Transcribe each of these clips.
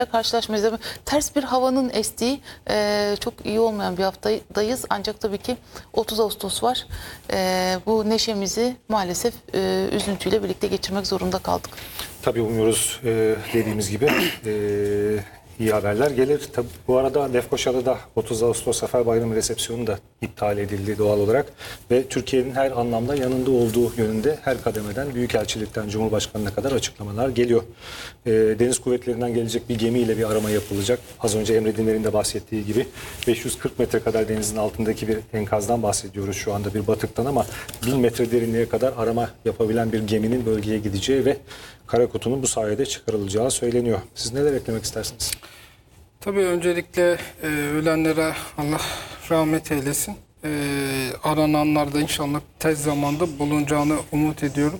karşılaşmayız. Ama ters bir havanın estiği çok iyi olmayan bir haftadayız. Ancak tabii ki 30 Ağustos var. Bu neşemizi maalesef üzüntüyle birlikte geçirmek zorunda kaldık. Tabii umuyoruz dediğimiz gibi iyi haberler gelir. Tabii bu arada Lefkoşa'da 30 Ağustos Zafer Bayramı resepsiyonu da iptal edildi doğal olarak. Ve Türkiye'nin her anlamda yanında olduğu yönünde her kademeden, Büyükelçilikten Cumhurbaşkanı'na kadar açıklamalar geliyor. Deniz kuvvetlerinden gelecek bir gemiyle bir arama yapılacak. Az önce Emre Dinler'in de bahsettiği gibi 540 metre kadar denizin altındaki bir enkazdan bahsediyoruz şu anda, bir batıktan, ama 1000 metre derinliğe kadar arama yapabilen bir geminin bölgeye gideceği ve kara kutunun bu sayede çıkarılacağı söyleniyor. Siz neler eklemek istersiniz? Tabii öncelikle ölenlere Allah rahmet eylesin. Arananlar da inşallah tez zamanda bulunacağını umut ediyorum.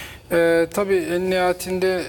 Tabii en nihayetinde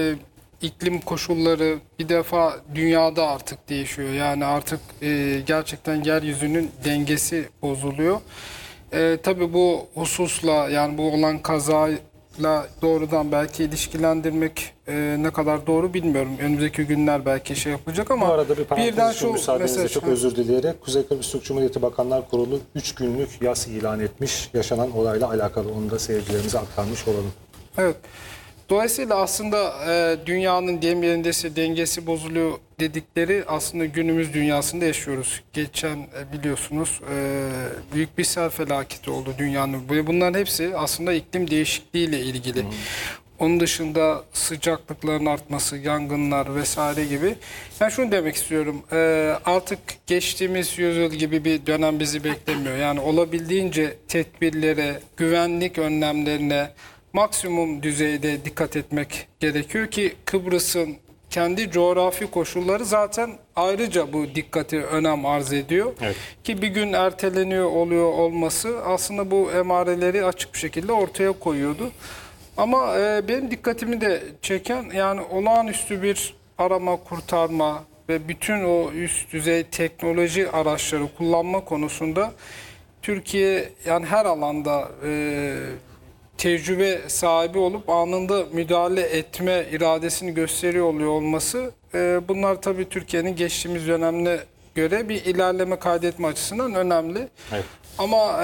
iklim koşulları bir defa dünyada artık değişiyor. Yani artık gerçekten yeryüzünün dengesi bozuluyor. Tabii bu hususla, yani bu olan kazayla doğrudan belki ilişkilendirmek ne kadar doğru bilmiyorum. Önümüzdeki günler belki şey yapılacak ama bu arada bir parantez için müsaadenizle mesela, çok özür dileyerek Kuzey Kıbrıs Türk Cumhuriyeti Bakanlar Kurulu 3 günlük yas ilan etmiş. Yaşanan olayla alakalı, onu da seyircilerimize aktarmış olalım. Evet. Dolayısıyla aslında dünyanın dengesi bozuluyor dedikleri aslında günümüz dünyasında yaşıyoruz. Geçen biliyorsunuz büyük bir sel felaketi oldu dünyanın. Ve bunların hepsi aslında iklim değişikliğiyle ilgili. Onun dışında sıcaklıkların artması, yangınlar vesaire gibi. Ben şunu demek istiyorum. Artık geçtiğimiz yüzyıl gibi bir dönem bizi beklemiyor. Yani olabildiğince tedbirlere, güvenlik önlemlerine maksimum düzeyde dikkat etmek gerekiyor ki Kıbrıs'ın kendi coğrafi koşulları zaten ayrıca bu dikkati önem arz ediyor. Evet. Ki bir gün erteleniyor oluyor olması aslında bu emareleri açık bir şekilde ortaya koyuyordu. Ama benim dikkatimi de çeken, yani olağanüstü bir arama, kurtarma ve bütün o üst düzey teknoloji araçları kullanma konusunda Türkiye yani her alanda tecrübe sahibi olup anında müdahale etme iradesini gösteriyor oluyor olması, bunlar tabii Türkiye'nin geçtiğimiz dönemine göre bir ilerleme kaydetme açısından önemli. Evet. Ama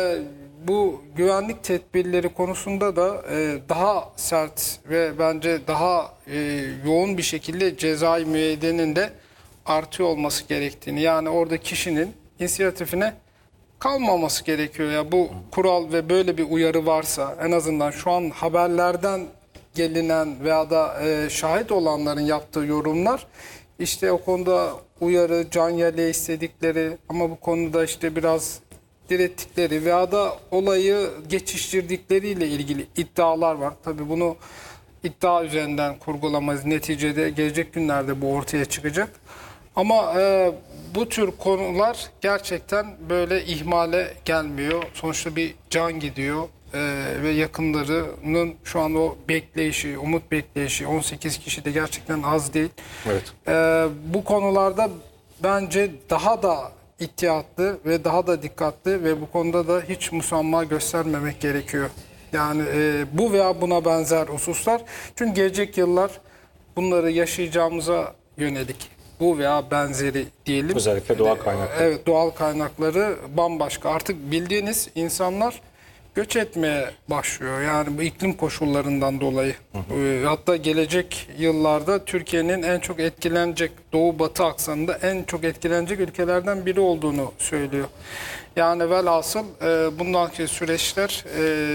bu güvenlik tedbirleri konusunda da daha sert ve bence daha yoğun bir şekilde cezai müeyyidenin de artıyor olması gerektiğini, yani orada kişinin inisiyatifine kalmaması gerekiyor. Ya bu kural ve böyle bir uyarı varsa, en azından şu an haberlerden gelinen veya da şahit olanların yaptığı yorumlar, işte o konuda uyarı, can yeleği istedikleri ama bu konuda işte biraz direttikleri veya da olayı geçiştirdikleriyle ilgili iddialar var. Tabii bunu iddia üzerinden kurgulamayız. Neticede gelecek günlerde bu ortaya çıkacak. Ama bu tür konular gerçekten böyle ihmale gelmiyor. Sonuçta bir can gidiyor ve yakınlarının şu an o bekleyişi, umut bekleyişi, 18 kişi de gerçekten az değil. Evet. Bu konularda bence daha da ihtiyatlı ve daha da dikkatli ve bu konuda da hiç musamma göstermemek gerekiyor. Yani bu veya buna benzer hususlar. Çünkü gelecek yıllar bunları yaşayacağımıza yönelik. Bu veya benzeri diyelim. Özellikle doğal kaynakları. Evet, doğal kaynakları bambaşka. Artık bildiğiniz insanlar göç etmeye başlıyor. Yani bu iklim koşullarından dolayı. Hatta gelecek yıllarda Türkiye'nin en çok etkilenecek, doğu-batı aksanında en çok etkilenecek ülkelerden biri olduğunu söylüyor. Yani velhasıl bundanki süreçler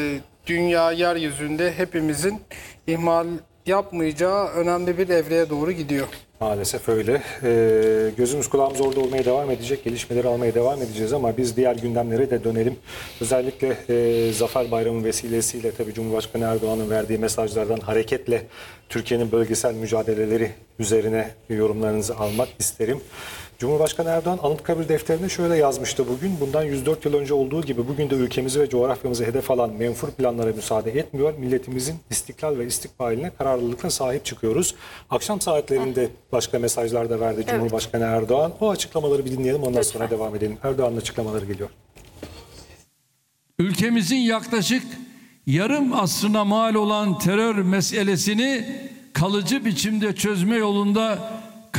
dünya yeryüzünde hepimizin ihmal yapmayacağı önemli bir evreye doğru gidiyor. Maalesef öyle. Gözümüz kulağımız orada olmaya devam edecek. Gelişmeleri almaya devam edeceğiz ama biz diğer gündemlere de dönelim. Özellikle Zafer Bayramı vesilesiyle tabii Cumhurbaşkanı Erdoğan'ın verdiği mesajlardan hareketle Türkiye'nin bölgesel mücadeleleri üzerine yorumlarınızı almak isterim. Cumhurbaşkanı Erdoğan Anıtkabir defterine şöyle yazmıştı bugün. Bundan 104 yıl önce olduğu gibi bugün de ülkemizi ve coğrafyamızı hedef alan menfur planlara müsaade etmiyor. Milletimizin istiklal ve istikbaline kararlılıkla sahip çıkıyoruz. Akşam saatlerinde başka mesajlar da verdi Cumhurbaşkanı Erdoğan. O açıklamaları bir dinleyelim, ondan sonra devam edelim. Erdoğan'ın açıklamaları geliyor. Ülkemizin yaklaşık yarım asrına mal olan terör meselesini kalıcı biçimde çözme yolunda